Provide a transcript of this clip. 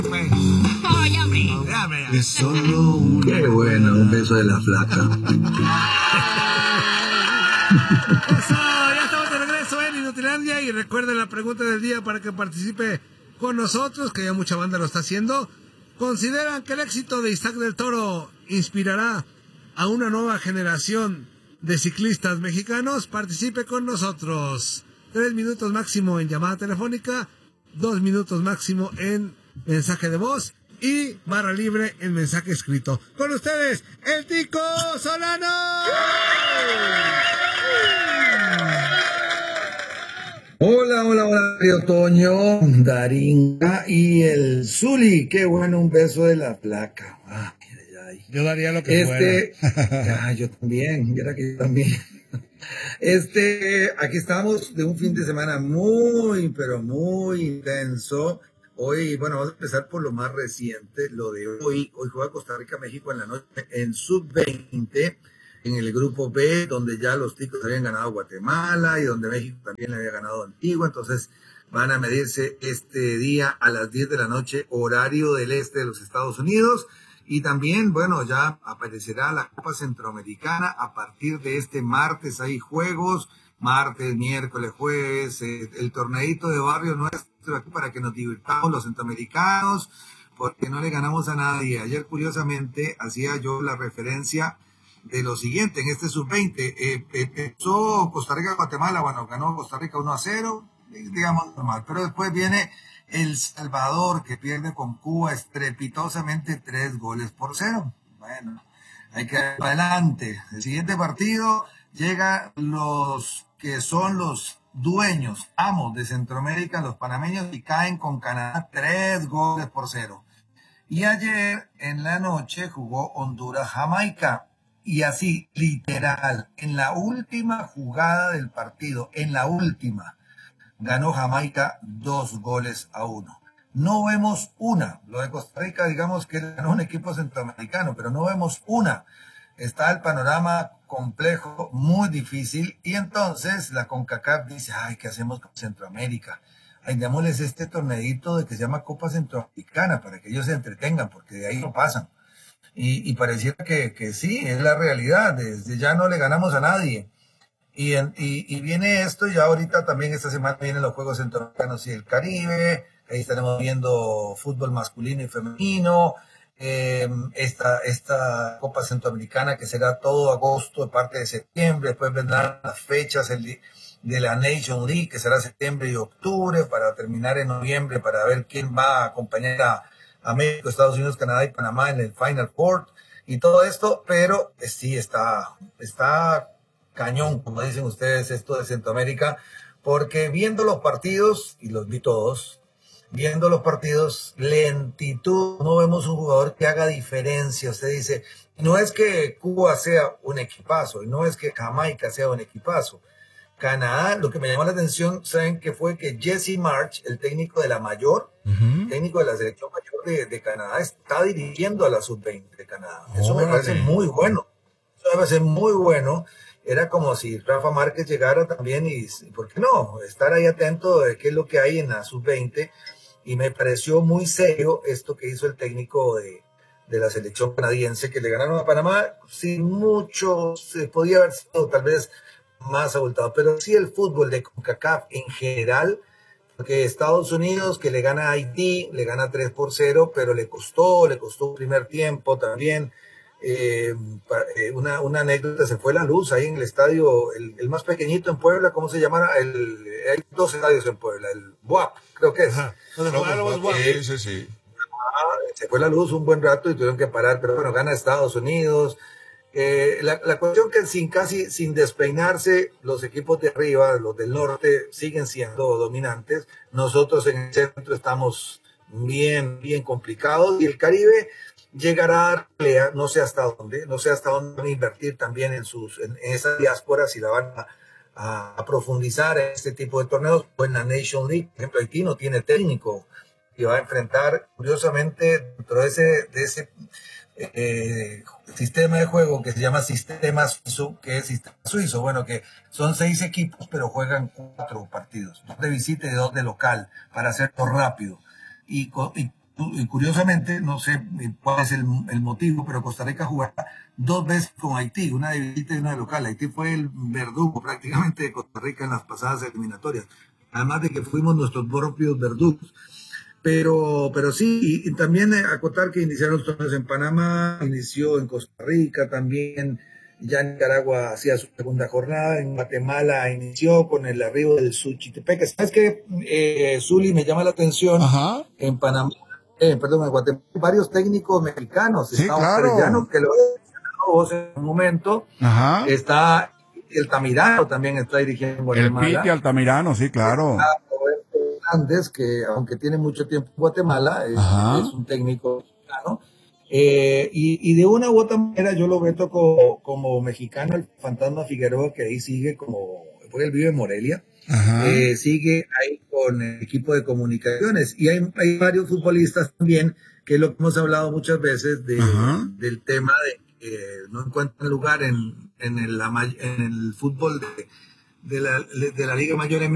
Bueno. Oh, ya me. Es solo un... Qué bueno, un beso de la flaca. Eso, ya estamos de regreso en Inutilandia y recuerden la pregunta del día para que participe con nosotros, que ya mucha banda lo está haciendo. ¿Consideran que el éxito de Isaac del Toro inspirará a una nueva generación de ciclistas mexicanos? Participe con nosotros. 3 minutos máximo en llamada telefónica, 2 minutos máximo en mensaje de voz y barra libre en mensaje escrito. Con ustedes, el Tico Solano. Hola, Mario Toño, Daringa y el Zuli. Qué bueno, un beso de la flaca. Yo daría lo que fuera. Yo también, mira que yo también. Aquí estamos de un fin de semana muy, pero muy intenso. Hoy, bueno, vamos a empezar por lo más reciente, lo de hoy. Hoy juega Costa Rica-México en la noche en sub-20, en el grupo B, donde ya los ticos habían ganado a Guatemala y donde México también le había ganado a Antigua. Entonces van a medirse este día a las 10 de la noche, horario del este de los Estados Unidos. Y también, bueno, ya aparecerá la Copa Centroamericana a partir de este martes. Hay juegos, martes, miércoles, jueves, el torneito de barrio nuestro aquí para que nos divirtamos los centroamericanos, porque no le ganamos a nadie. Ayer, curiosamente, hacía yo la referencia de lo siguiente, en este sub-20, empezó Costa Rica-Guatemala, bueno, ganó Costa Rica 1-0, digamos normal, pero después viene El Salvador, que pierde con Cuba estrepitosamente 3-0. Bueno, hay que ir adelante. El siguiente partido llega los que son los dueños, amos de Centroamérica, los panameños, y caen con Canadá 3-0. Y ayer en la noche jugó Honduras-Jamaica. Y así, literal, en la última jugada del partido, en la última, ganó Jamaica 2-1. No vemos una. Lo de Costa Rica, digamos que ganó un equipo centroamericano, pero no vemos una. Está el panorama complejo, muy difícil, y entonces la CONCACAF dice, ay, ¿qué hacemos con Centroamérica? Ay, démosles este torneito de que se llama Copa Centroamericana para que ellos se entretengan, porque de ahí no pasan. Y pareciera que sí, es la realidad. Desde ya no le ganamos a nadie. Y viene esto, ya ahorita también esta semana vienen los Juegos Centroamericanos y el Caribe, ahí estaremos viendo fútbol masculino y femenino, esta Copa Centroamericana que será todo agosto, parte de septiembre, después vendrán las fechas de la Nation League, que será septiembre y octubre, para terminar en noviembre, para ver quién va a acompañar a México, Estados Unidos, Canadá y Panamá en el Final Four y todo esto, pero sí está cañón, como dicen ustedes, esto de Centroamérica, porque viendo los partidos, y los vi todos, viendo los partidos, lentitud, no vemos un jugador que haga diferencia. Usted dice, no es que Cuba sea un equipazo, y no es que Jamaica sea un equipazo. Canadá, lo que me llamó la atención, ¿saben qué fue? Que Jesse March, el técnico de la mayor, técnico de la selección mayor de Canadá, está dirigiendo a la sub-20 de Canadá. Eso me parece muy bueno. Eso me parece muy bueno. Era como si Rafa Márquez llegara también y ¿por qué no? Estar ahí atento de qué es lo que hay en la sub-20. Y me pareció muy serio esto que hizo el técnico de la selección canadiense, que le ganaron a Panamá sin mucho, se podía haber sido tal vez más abultado, pero sí el fútbol de CONCACAF en general, porque Estados Unidos que le gana a Haití, le gana 3-0, pero le costó un primer tiempo también. Una anécdota, se fue la luz ahí en el estadio, el más pequeñito en Puebla, ¿cómo se llamará? Hay 2 estadios en Puebla, el BUAP, creo que es. Sí. Se fue la luz un buen rato y tuvieron que parar, pero bueno, gana Estados Unidos. La cuestión que sin despeinarse, los equipos de arriba, los del norte, siguen siendo dominantes. Nosotros en el centro estamos bien complicados, y el Caribe llegará a pelea, no sé hasta dónde van a invertir también en esas diásporas, si la van a profundizar en este tipo de torneos, o en la Nation League. Por ejemplo, Haití no tiene técnico y va a enfrentar, curiosamente, dentro de ese sistema de juego que se llama sistema suizo, que es sistema suizo, bueno, que son 6 equipos, pero juegan 4 partidos, 2 de visita y 2 de local, para hacerlo rápido. Y curiosamente, no sé cuál es el motivo, pero Costa Rica jugará 2 veces con Haití, una de visita y una de local. Haití fue el verdugo prácticamente de Costa Rica en las pasadas eliminatorias, además de que fuimos nuestros propios verdugos. Pero sí, y también acotar que iniciaron los torneos en Panamá, inició en Costa Rica también, ya Nicaragua hacía su segunda jornada, en Guatemala inició con el arribo del Suchitepeque. ¿Sabes qué, Zuli, me llama la atención? Ajá. En Panamá, en Guatemala, varios técnicos mexicanos. Sí, está claro. Orellano, que lo vos en un momento. Ajá. Está el Tamirano, también está dirigiendo en Guatemala. El Piti Altamirano, sí, claro. Hernández, que aunque tiene mucho tiempo en Guatemala, es un técnico mexicano. Y de una u otra manera yo lo veto como mexicano, el Fantasma Figueroa, que ahí sigue porque él vive en Morelia. Sigue ahí con el equipo de comunicaciones. Y hay varios futbolistas también, que es lo que hemos hablado muchas veces del tema de que no encuentran lugar en el fútbol de la Liga Mayor